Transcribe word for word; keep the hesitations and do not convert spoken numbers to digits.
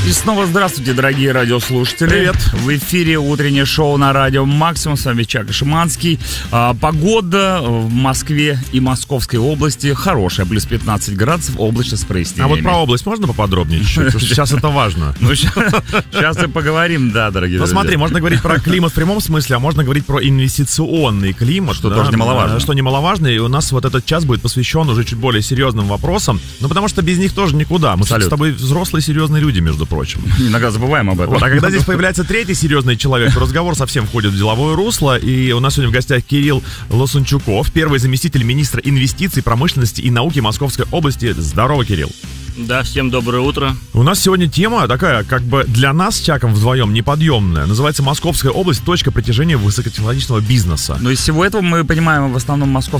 И снова здравствуйте, дорогие радиослушатели. Привет. В эфире утреннее шоу на радио Максимум. С вами Чак Шиманский. А, погода в Москве и Московской области хорошая. Плюс пятнадцать градусов, облачно с прояснениями. А вот про область можно поподробнее чуть-чуть? Потому что сейчас это важно. Ну, сейчас и поговорим, да, дорогие Ну, друзья. смотри, можно говорить про климат в прямом смысле, а можно говорить про инвестиционный климат. Что да, тоже немаловажно. Что немаловажно, и у нас вот этот час будет посвящен уже чуть более серьезным вопросам. Ну, потому что без них тоже никуда. Мы Абсолютно. с тобой взрослые серьезные люди, между прочим. Иногда забываем об этом. Вот, а когда здесь появляется третий серьезный человек, то разговор совсем входит в деловое русло. И у нас сегодня в гостях Кирилл Лосунчуков, первый заместитель министра инвестиций, промышленности и науки Московской области. Здорово, Кирилл. Да, всем доброе утро. У нас сегодня тема такая, как бы для нас с Чаком вдвоем неподъемная. Называется «Московская область. Точка притяжения высокотехнологичного бизнеса». Но из всего этого мы понимаем в основном Московскую